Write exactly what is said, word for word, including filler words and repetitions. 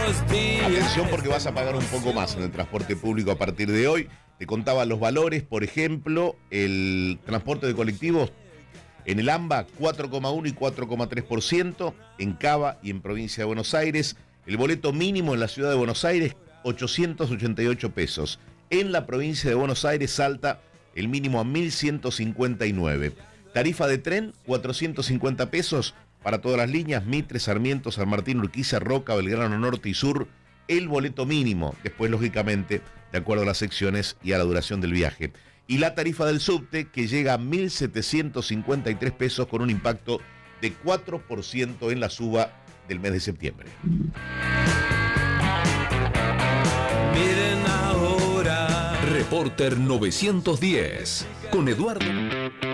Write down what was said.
Atención porque vas a pagar un poco más en el transporte público a partir de hoy. Te contaba los valores, por ejemplo, el transporte de colectivos en el AMBA cuatro coma uno y cuatro coma tres por ciento, en Cava y en Provincia de Buenos Aires. El boleto mínimo en la ciudad de Buenos Aires, ochocientos ochenta y ocho pesos. En la provincia de Buenos Aires salta el mínimo a mil ciento cincuenta y nueve. Tarifa de tren, cuatrocientos cincuenta pesos para todas las líneas, Mitre, Sarmiento, San Martín, Urquiza, Roca, Belgrano Norte y Sur. El boleto mínimo, después lógicamente de acuerdo a las secciones y a la duración del viaje. Y la tarifa del subte, que llega a mil setecientos cincuenta y tres pesos con un impacto de cuatro por ciento en la suba del mes de septiembre. Miren ahora. Reporter novecientos diez con Eduardo.